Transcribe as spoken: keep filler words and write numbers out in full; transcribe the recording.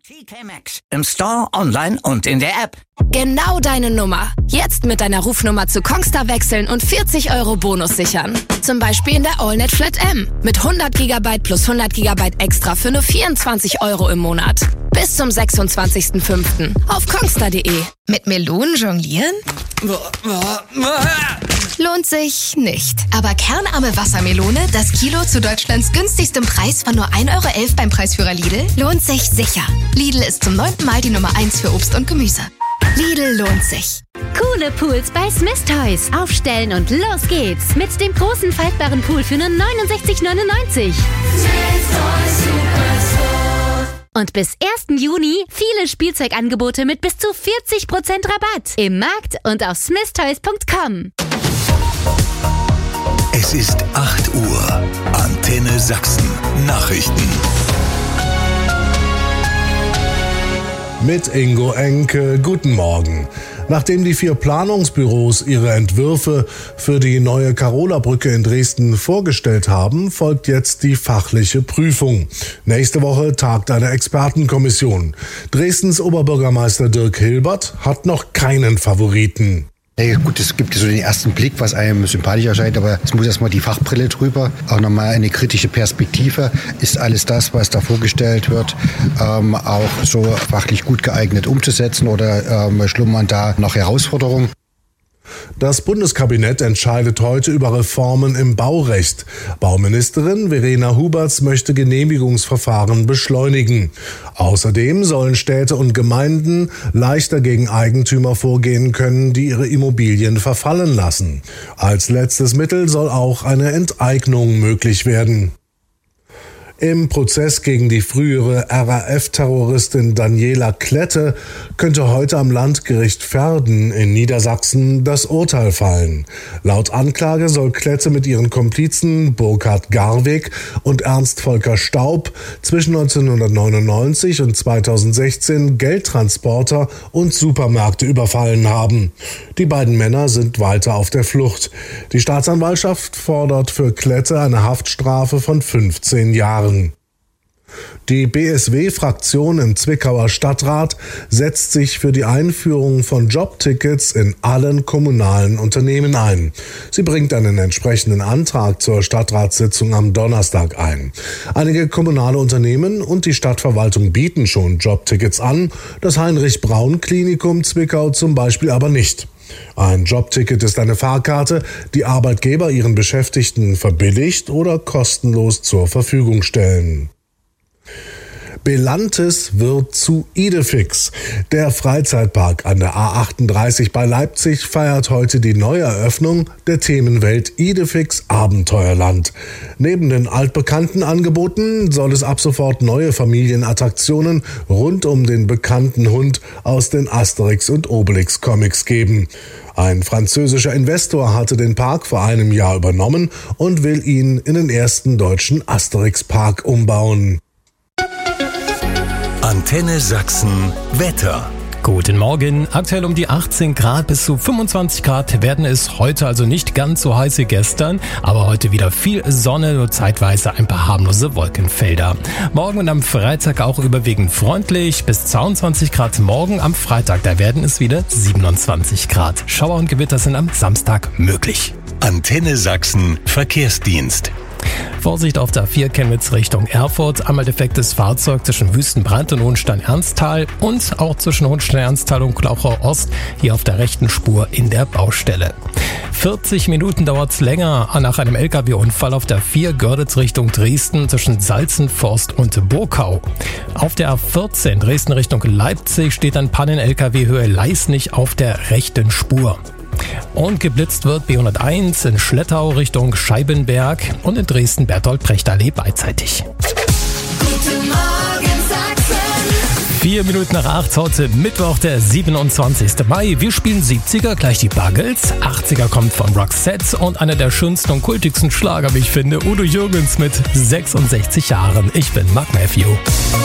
T K Maxx. Im Store, online und in der App. Genau deine Nummer. Jetzt mit deiner Rufnummer zu Kongstar wechseln und vierzig Euro Bonus sichern. Zum Beispiel in der AllNet Flat M. Mit hundert Gigabyte plus hundert Gigabyte extra für nur vierundzwanzig Euro im Monat. Bis zum sechsundzwanzigsten fünften auf kongstar punkt de. Mit Melonen jonglieren? Lohnt sich nicht. Aber kernarme Wassermelone, das Kilo zu Deutschlands günstigstem Preis von nur ein Euro elf beim Preisführer Lidl, lohnt sich sicher. Lidl ist zum neunten Mal die Nummer eins für Obst und Gemüse. Lidl lohnt sich. Coole Pools bei Smith Toys. Aufstellen und los geht's. Mit dem großen faltbaren Pool für nur neunundsechzig neunundneunzig. Und bis ersten Juni viele Spielzeugangebote mit bis zu vierzig Prozent Rabatt. Im Markt und auf smith toys punkt com. Es ist acht Uhr. Antenne Sachsen. Nachrichten. Mit Ingo Enke, guten Morgen. Nachdem die vier Planungsbüros ihre Entwürfe für die neue Karola-Brücke in Dresden vorgestellt haben, folgt jetzt die fachliche Prüfung. Nächste Woche tagt eine Expertenkommission. Dresdens Oberbürgermeister Dirk Hilbert hat noch keinen Favoriten. Ja, gut, es gibt so den ersten Blick, was einem sympathisch erscheint, aber es muss erstmal die Fachbrille drüber, auch nochmal eine kritische Perspektive. Ist alles das, was da vorgestellt wird, ähm, auch so fachlich gut geeignet umzusetzen oder ähm, schlummern da noch Herausforderungen? Das Bundeskabinett entscheidet heute über Reformen im Baurecht. Bauministerin Verena Huberts möchte Genehmigungsverfahren beschleunigen. Außerdem sollen Städte und Gemeinden leichter gegen Eigentümer vorgehen können, die ihre Immobilien verfallen lassen. Als letztes Mittel soll auch eine Enteignung möglich werden. Im Prozess gegen die frühere R A F-Terroristin Daniela Klette könnte heute am Landgericht Verden in Niedersachsen das Urteil fallen. Laut Anklage soll Klette mit ihren Komplizen Burkhard Garwig und Ernst Volker Staub zwischen neunzehnhundertneunundneunzig und zweitausendsechzehn Geldtransporter und Supermärkte überfallen haben. Die beiden Männer sind weiter auf der Flucht. Die Staatsanwaltschaft fordert für Klette eine Haftstrafe von fünfzehn Jahren. Die B S W-Fraktion im Zwickauer Stadtrat setzt sich für die Einführung von Jobtickets in allen kommunalen Unternehmen ein. Sie bringt einen entsprechenden Antrag zur Stadtratssitzung am Donnerstag ein. Einige kommunale Unternehmen und die Stadtverwaltung bieten schon Jobtickets an, das Heinrich-Braun-Klinikum Zwickau zum Beispiel aber nicht. Ein Jobticket ist eine Fahrkarte, die Arbeitgeber ihren Beschäftigten verbilligt oder kostenlos zur Verfügung stellen. Belantes wird zu Idefix. Der Freizeitpark an der A achtunddreißig bei Leipzig feiert heute die Neueröffnung der Themenwelt Idefix Abenteuerland. Neben den altbekannten Angeboten soll es ab sofort neue Familienattraktionen rund um den bekannten Hund aus den Asterix und Obelix Comics geben. Ein französischer Investor hatte den Park vor einem Jahr übernommen und will ihn in den ersten deutschen Asterix-Park umbauen. Antenne Sachsen Wetter. Guten Morgen. Aktuell um die achtzehn Grad bis zu fünfundzwanzig Grad werden es heute also nicht ganz so heiß wie gestern, aber heute wieder viel Sonne, nur zeitweise ein paar harmlose Wolkenfelder. Morgen und am Freitag auch überwiegend freundlich, bis zweiundzwanzig Grad morgen am Freitag, da werden es wieder siebenundzwanzig Grad. Schauer und Gewitter sind am Samstag möglich. Antenne Sachsen Verkehrsdienst. Vorsicht auf der A vier Chemnitz Richtung Erfurt. Einmal defektes Fahrzeug zwischen Wüstenbrand und Hohenstein-Ernsthal und auch zwischen Hohenstein-Ernsthal und Glauchau Ost hier auf der rechten Spur in der Baustelle. vierzig Minuten dauert es länger nach einem L K W-Unfall auf der A vier Görlitz Richtung Dresden zwischen Salzenforst und Burkau. Auf der A vierzehn Dresden Richtung Leipzig steht ein Pannen-L K W Höhe Leisnig auf der rechten Spur. Und geblitzt wird B hunderteins in Schlettau Richtung Scheibenberg und in Dresden-Bertolt-Brecht-Allee beidseitig. Guten Morgen, Sachsen. Vier Minuten nach acht, heute Mittwoch, der siebenundzwanzigste Mai. Wir spielen siebziger, gleich die Buggles. achtziger kommt von Roxette und einer der schönsten und kultigsten Schlager, wie ich finde, Udo Jürgens mit sechsundsechzig Jahren. Ich bin Mark Matthew.